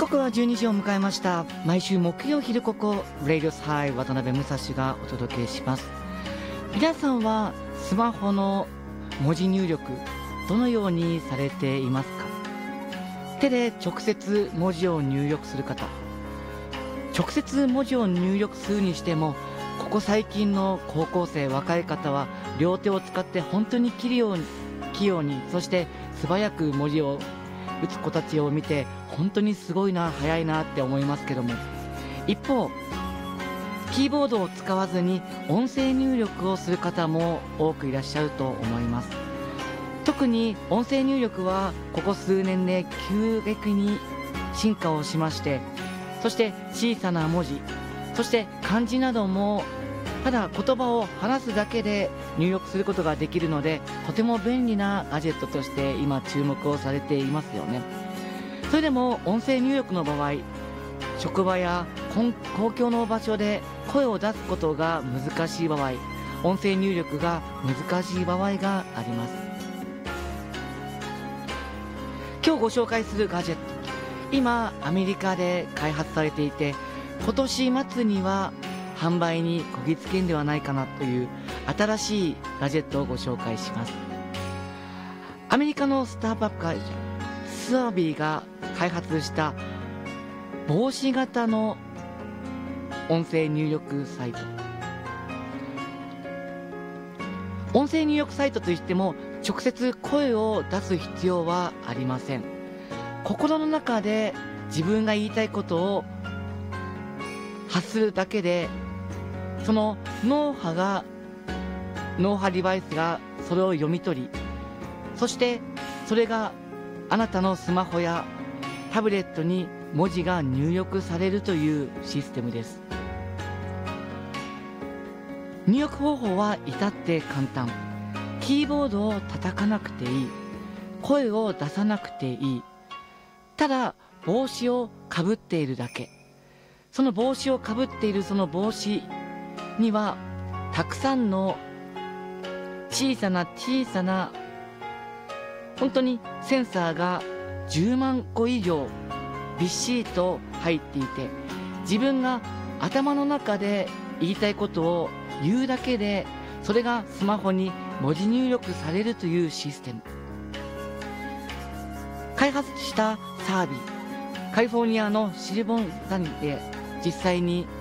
刻は12時を迎えました。毎週木曜昼ここレイディオスハイ渡辺武蔵がお届けします。皆さんはスマホの文字入力どのようにされていますか？手で直接文字を入力する方、直接文字を入力するにしても、ここ最近の高校生若い方は両手を使って本当に器用に、そして素早く文字を打つ子たちを見て本当にすごいな、早いなって思いますけども、一方キーボードを使わずに音声入力をする方も多くいらっしゃると思います。特に音声入力はここ数年で急激に進化をしまして、そして小さな文字、そして漢字などもただ言葉を話すだけで入力することができるので、とても便利なガジェットとして今注目をされていますよね。それでも音声入力の場合、職場や公共の場所で声を出すことが難しい場合、音声入力が難しい場合があります。今日ご紹介するガジェット、今アメリカで開発されていて、今年末には販売にこぎつけんではないかなという新しいガジェットをご紹介します。アメリカのスタートアップ会社スワビーが開発した帽子型の音声入力サイト。音声入力サイトといっても直接声を出す必要はありません。心の中で自分が言いたいことを発するだけで、その脳波デバイスがそれを読み取り、そしてそれがあなたのスマホやタブレットに文字が入力されるというシステムです。入力方法は至って簡単。キーボードを叩かなくていい、声を出さなくていい、ただ帽子をかぶっているだけ。その帽子をかぶっているその帽子にはたくさんの小さな本当にセンサーが10万個以上びっしりと入っていて、自分が頭の中で言いたいことを言うだけでそれがスマホに文字入力されるというシステム。開発したサービー、カリフォルニアのシリコンバレーで実際に